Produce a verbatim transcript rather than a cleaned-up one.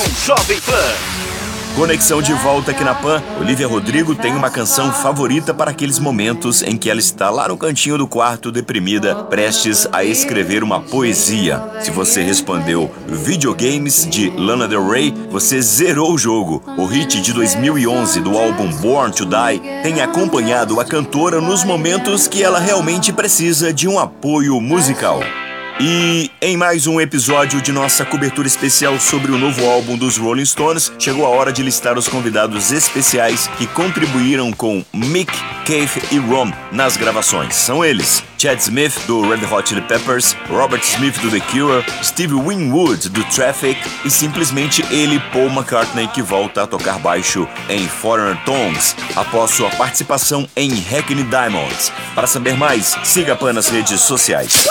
Jovem Pan. Conexão de volta aqui na Pan. Olivia Rodrigo tem uma canção favorita para aqueles momentos em que ela está lá no cantinho do quarto, deprimida, prestes a escrever uma poesia. Se você respondeu videogames de Lana Del Rey, você zerou o jogo. O hit de dois mil e onze do álbum Born to Die tem acompanhado a cantora nos momentos que ela realmente precisa de um apoio musical. E em mais um episódio de nossa cobertura especial sobre o novo álbum dos Rolling Stones, chegou a hora de listar os convidados especiais que contribuíram com Mick, Keith e Ron nas gravações. São eles: Chad Smith, do Red Hot Chili Peppers, Robert Smith, do The Cure, Steve Winwood, do Traffic e simplesmente ele, Paul McCartney, que volta a tocar baixo em Foreigner Tongues após sua participação em Hackney Diamonds. Para saber mais, siga a Pan nas redes sociais.